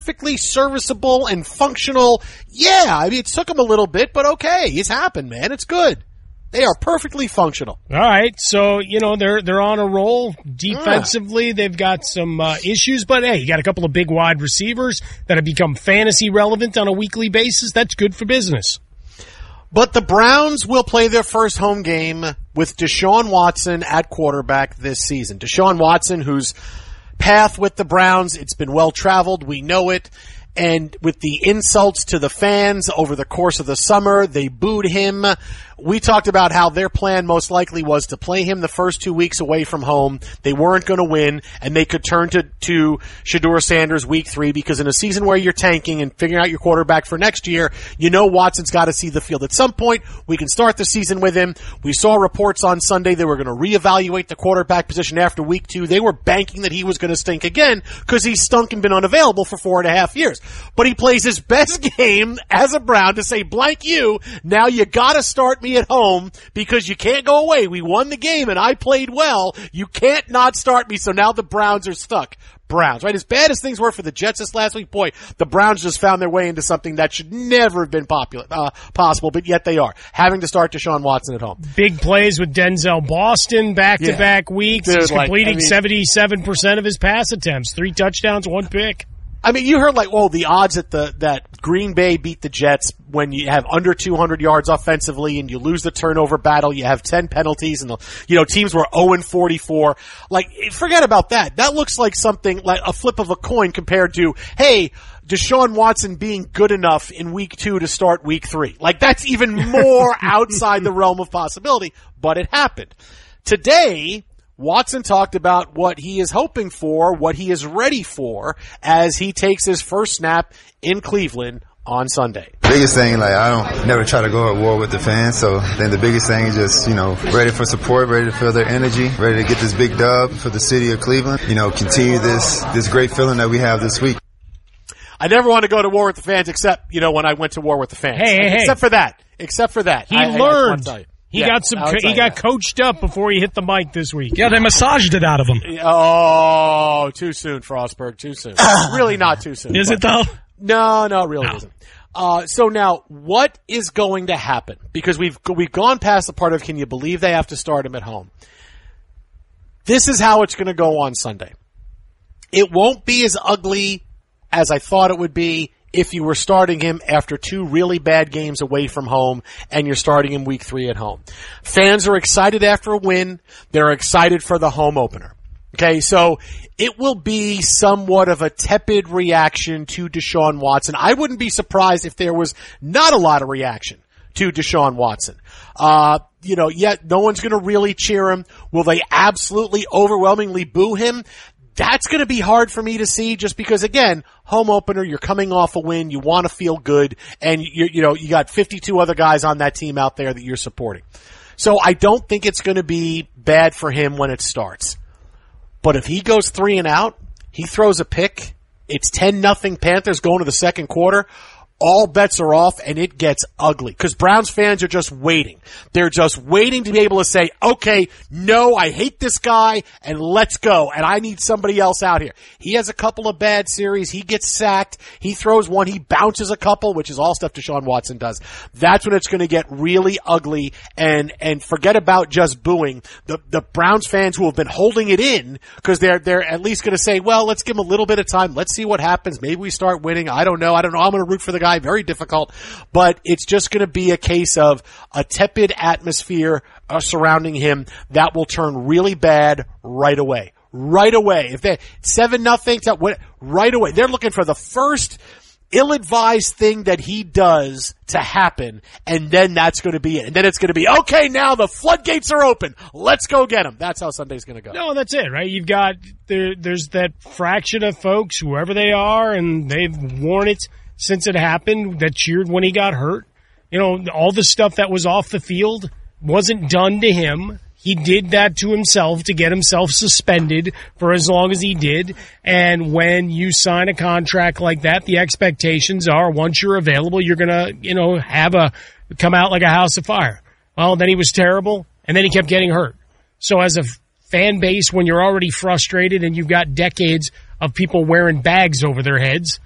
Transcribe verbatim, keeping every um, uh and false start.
perfectly serviceable and functional. Yeah, I mean, it took him a little bit, but okay, it's happened, man. It's good. They are perfectly functional. All right, so, you know, they're they're on a roll. Defensively, they've got some uh, issues, but, hey, you got a couple of big wide receivers that have become fantasy relevant on a weekly basis. That's good for business. But the Browns will play their first home game with Deshaun Watson at quarterback this season. Deshaun Watson, whose path with the Browns, it's been well-traveled. We know it. And with the insults to the fans over the course of the summer, they booed him. We talked about how their plan most likely was to play him the first two weeks away from home. They weren't going to win, and they could turn to, to Shedeur Sanders week three, because in a season where you're tanking and figuring out your quarterback for next year, you know Watson's got to see the field. At some point, we can start the season with him. We saw reports on Sunday they were going to reevaluate the quarterback position after week two. They were banking that he was going to stink again because he's stunk and been unavailable for four and a half years. But he plays his best game as a Brown to say, blank you, now you got to start me at home because you can't go away. We won the game and I played well. You can't not start me, so now the Browns are stuck. Browns, right? As bad as things were for the Jets this last week, boy, the Browns just found their way into something that should never have been popular, uh, possible, but yet they are, having to start Deshaun Watson at home. Big plays with Denzel Boston back-to-back yeah. weeks. Dude, He's completing like, I mean, seventy-seven percent of his pass attempts, three touchdowns, one pick. I mean, you heard like, oh, the odds that the that Green Bay beat the Jets when you have under two hundred yards offensively and you lose the turnover battle, you have ten penalties, and the you know teams were oh and forty-four. Like, forget about that. That looks like something like a flip of a coin compared to, hey, Deshaun Watson being good enough in week two to start week three. Like, that's even more outside the realm of possibility, but it happened. Today, Watson talked about what he is hoping for, what he is ready for as he takes his first snap in Cleveland on Sunday. Biggest thing, like, I don't never try to go at war with the fans, so then the biggest thing is just, you know, ready for support, ready to feel their energy, ready to get this big dub for the city of Cleveland, you know, continue this, this great feeling that we have this week. I never want to go to war with the fans except, you know, when I went to war with the fans. Hey, hey, except hey. for that. Except for that. He I, learned. I, I He yeah, got some. He got that. coached up before he hit the mic this week. Yeah, they massaged it out of him. Oh, too soon, Frostberg. Too soon. Really not too soon. Is but, it though? No, no, it really No. isn't. Uh, so now, what is going to happen? Because we've we've gone past the part of can you believe they have to start him at home? This is how it's going to go on Sunday. It won't be as ugly as I thought it would be if you were starting him after two really bad games away from home and you're starting him week three at home. Fans are excited after a win. They're excited for the home opener. Okay, so it will be somewhat of a tepid reaction to Deshaun Watson. I wouldn't be surprised if there was not a lot of reaction to Deshaun Watson. Uh, you know, yet no one's going to really cheer him. Will they absolutely overwhelmingly boo him? That's going to be hard for me to see just because, again, home opener, you're coming off a win, you want to feel good, and you you know, you got fifty-two other guys on that team out there that you're supporting. So I don't think it's going to be bad for him when it starts. But if he goes three and out, he throws a pick, it's ten nothing Panthers going to the second quarter, all bets are off and it gets ugly. Because Browns fans are just waiting. They're just waiting to be able to say, okay, no, I hate this guy and let's go. And I need somebody else out here. He has a couple of bad series. He gets sacked. He throws one. He bounces a couple, which is all stuff Deshaun Watson does. That's when it's going to get really ugly. And, and forget about just booing. The, the Browns fans who have been holding it in because they're, they're at least going to say, well, let's give him a little bit of time. Let's see what happens. Maybe we start winning. I don't know. I don't know. I'm going to root for the guy. Very difficult, but it's just going to be a case of a tepid atmosphere uh, surrounding him that will turn really bad right away. Right away. If they seven nothing, right away. They're looking for the first ill-advised thing that he does to happen, and then that's going to be it. And then it's going to be, okay, now the floodgates are open. Let's go get him. That's how Sunday's going to go. No, that's it, right? You've got, there, there's that fraction of folks, whoever they are, and they've worn it since it happened, that cheered when he got hurt. You know, all the stuff that was off the field wasn't done to him. He did that to himself to get himself suspended for as long as he did. And when you sign a contract like that, the expectations are once you're available, you're going to, you know, have a, come out like a house of fire. Well, then he was terrible, and then he kept getting hurt. So as a fan base, when you're already frustrated and you've got decades of people wearing bags over their heads,